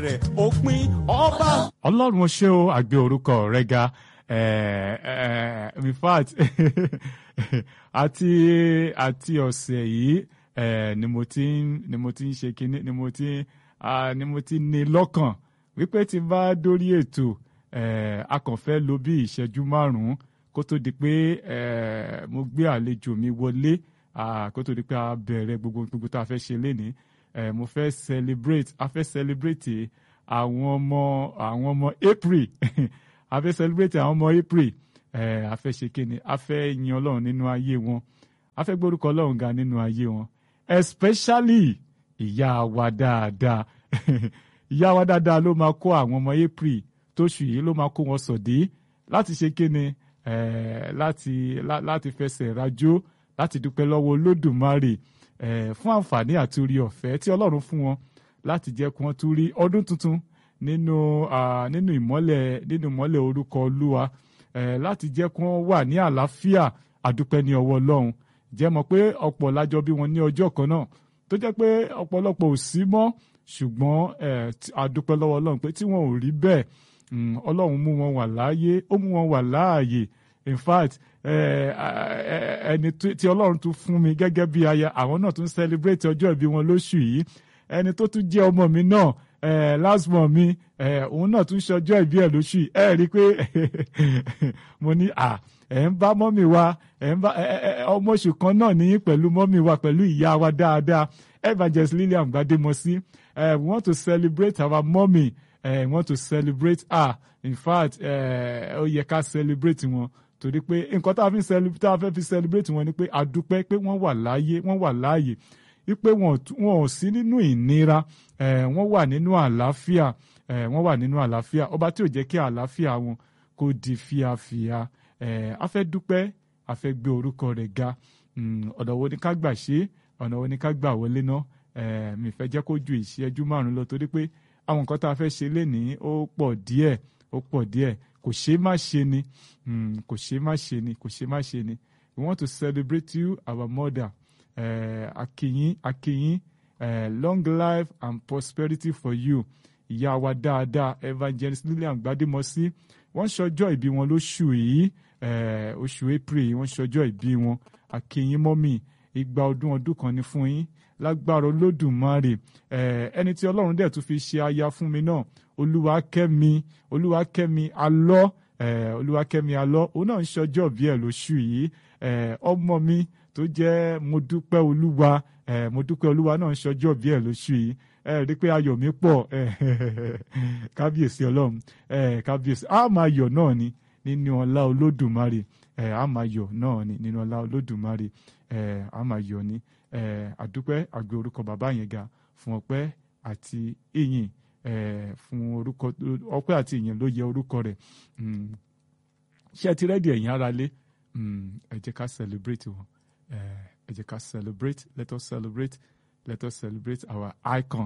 rẹ̀ òpin ọba. Ọlọ́run ṣé o àgbé orúkọ rẹ̀ ga in fact àti ọ̀sẹ̀ yìí ni mo ti ń ṣe kinní ni mo ti ní lọ́kàn wípé tí n bá dórí ètò a kàn fẹ́ lò bí ìṣẹ́jú márùn-ún kó tó di pé mo gbé àlejò mi wọlé kó tó di pé a bẹ̀rẹ̀ gbogbo tá a fẹ́ ṣe lénìí. Mo fẹ́ celebrate àwọn ọmọ April a fẹ́ celebrate àwọn ọmọ April a fẹ́ ṣe kíni a fẹ́ yin Ọlọ́run nínú ayé wọn a fẹ́ gbórúkọ Ọlọ́run ga nínú ayé wọn especially ìyá wa dáadáa ìyá wa dáadáa ló máa kó àwọn ọmọ April tóṣù yìí ló máa kó wọn sọ̀dí láti ṣe kíni láti fẹsẹ̀ rajó láti dúpẹ́ lọ́wọ́ Olódùmarè fún àǹfààní àti orí ọ̀fẹ́ tí Ọlọ́run fún wọn láti jẹ́ kí wọ́n tún rí ọdún tuntun nínú ìmọ́lẹ̀ orúkọ Olúwa láti jẹ́ kí wọ́n wà ní àlàáfíà àdúpẹ́ ní ọwọ́ Ọlọ́run jẹ́ mọ̀ pé ọ̀pọ̀ lájọ bí wọn ní ọjọ́ kan náà tó jẹ́ pé ọ̀pọ̀lọpọ̀ ò sí mọ́ ṣùgbọ́n àdúpẹ́ lọ́wọ́ Ọlọ́run pé tí wọn ò rí bẹ́ẹ̀ Ọlọ́run mú wọn wà láàyè ó mú wọn wà láàyè in fact ẹni tí Ọlọ́run tún fún mi gẹ́gẹ́ bí aya àwọn náà tún celebrate ọjọ́ ìbí wọn lóṣù yìí ẹni tó tún jẹ́ ọmọ mi náà last month mi òun náà tún ṣọjọ́ ìbí ẹ̀ lóṣù yìí rí i pé mo ní ẹ̀ ń bá mọ́mì wa ẹ̀ ń bá ọmọ oṣù kan náà ní pẹ̀lú mọ́mì wa pẹ̀lú ìyá wa dáadáa Evangelist Lillian Gbademosi we want to celebrate our mommy we want to celebrate her in fact ó yẹ ká celebrate wọn torí pé nǹkan tá a fẹ́ fi celebrate wọn ni pé a dúpẹ́ pé wọ́n wà láàyè wípé wọn ò sí nínú ìnira wọ́n wà nínú àlàáfíà ọba tí ò jẹ́ kí àlàáfíà wọn kó di fíafíà a fẹ́ dúpẹ́ a fẹ́ gbé orúkọ rẹ̀ ga ọ̀nà wo ni ká gbà ṣe ọ̀nà wo ni ká gbà wọlé náà mi fẹ́ jẹ́ kó ju ìṣẹ́jú márùn-ún lọ torí pé àwọn nǹkan tá a fẹ́ ṣe lénìí ó pọ̀ díẹ̀ kò ṣe má ṣe ni we want to celebrate you our mother akíyín long life and prosperity for you ìyá wa dáadáa Evangelist Lillian Gbademosi wọ́n ṣọjọ́ ìbí wọn lóṣù yìí oṣù April wọ́n ṣọjọ́ ìbí wọn akíyín mọ́mì igba ọdún kan ní fún yín lágbára Olódùmarè ẹni tí Ọlọ́run dẹ̀ tún fi ṣe aya fún mi náà Olúwakẹ́mi alọ́ òun náà ń ṣọjọ́ bí ẹ̀ lóṣù yìí ọmọ mi tó jẹ́ mo dúpẹ́ Olúwa náà ń ṣọjọ́ bí ẹ̀ lóṣù yìí rí pé ayọ̀ mi pọ̀ kábíyèsí Ọlọ́run kábíyèsí a máa yọ̀ náà ni nínú ọlá Olódùmarè a máa yọ̀ náà ni nínú ọlá Olódùmarè a máa yọ̀ ni àdúpẹ́ àgbé orúkọ bàbá yẹn ga fún ọpẹ́ àti ìyìn fún orúkọ ọpẹ́ àti ìyìn ló yẹ orúkọ rẹ̀ ṣé ẹ ti rẹ́dí ẹ̀yin ara lé ẹ jẹ́ ká celebrate wọn ẹ jẹ́ ká celebrate let us celebrate our icon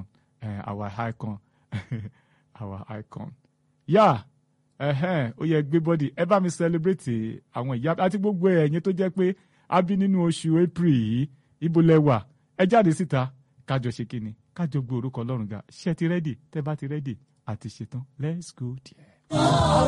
our icon ó yẹ gbé bọ́dì ẹ bá mi celebrate àwọn ìyá àti gbogbo ẹ̀yin tó jẹ́ pé a bí nínú oṣù April yìí ibo lẹ wà ẹ jáde síta kájọ ṣe kíni kájọ gbé orúkọ Ọlọ́run ga ṣé ẹ ti rẹ́dì tẹ́ bá ti rẹ́dì àti ṣetán let's go there.